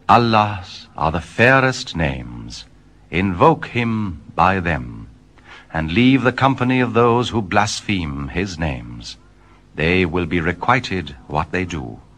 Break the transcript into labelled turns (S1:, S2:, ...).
S1: Allah's are the fairest names. Invoke him by them, and leave the company of those who blaspheme his names. They will be requited what they do.